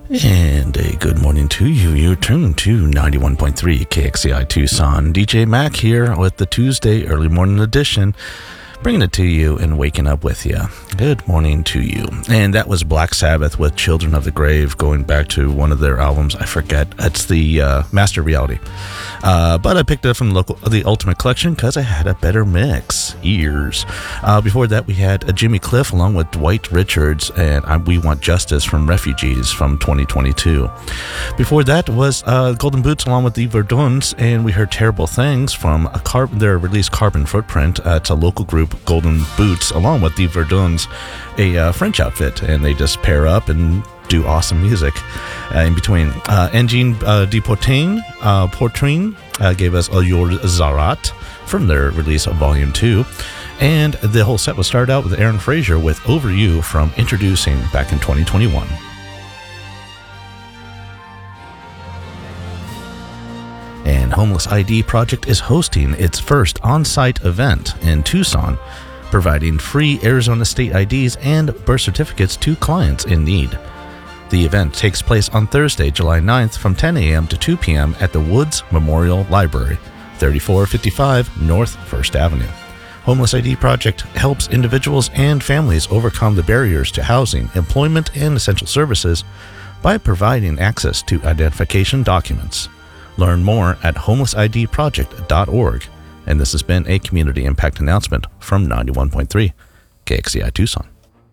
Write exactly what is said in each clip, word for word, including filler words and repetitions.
And a good morning to you. You're tuned to ninety-one point three K X C I Tucson. D J Mac here with the Tuesday early morning edition, bringing it to you and waking up with you. Good morning to you. And that was Black Sabbath with Children of the Grave, going back to one of their albums. I forget. It's the uh, Master Reality. Uh, but I picked it up from the, local, the Ultimate Collection because I had a better mix. Ears. Uh, before that, we had a Jimmy Cliff along with Dwight Richards and I, We Want Justice from Refugees from twenty twenty-two. Before that was uh, Golden Boots along with the Verduns, and we heard Terrible Things from a car- their release Carbon Footprint. Uh, it's a local group, Golden Boots, along with the Verduns, a uh, French outfit, and they just pair up and do awesome music uh, in between. Uh, Engine uh, de Portain, uh, Portrine uh, gave us Allure Zarat from their release of Volume two. And the whole set was started out with Aaron Fraser with Over You from Introducing back in twenty twenty-one. And Homeless I D Project is hosting its first on-site event in Tucson, providing free Arizona state I Ds and birth certificates to clients in need. The event takes place on Thursday, July ninth from ten a.m. to two p.m. at the Woods Memorial Library, thirty-four fifty-five North First Avenue. Homeless I D Project helps individuals and families overcome the barriers to housing, employment, and essential services by providing access to identification documents. Learn more at homeless I D project dot org. And this has been a community impact announcement from ninety-one point three K X C I Tucson.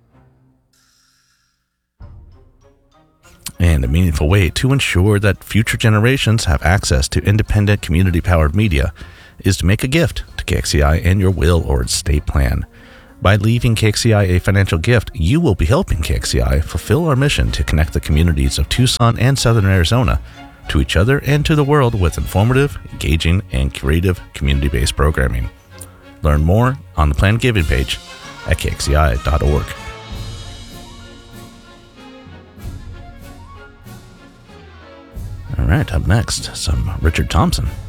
And a meaningful way to ensure that future generations have access to independent community-powered media is to make a gift to K X C I and your will or estate plan. By leaving K X C I a financial gift, you will be helping K X C I fulfill our mission to connect the communities of Tucson and Southern Arizona to each other and to the world with informative, engaging, and creative community-based programming. Learn more on the planned giving page at K X C I dot org. All right, up next, some Richard Thompson.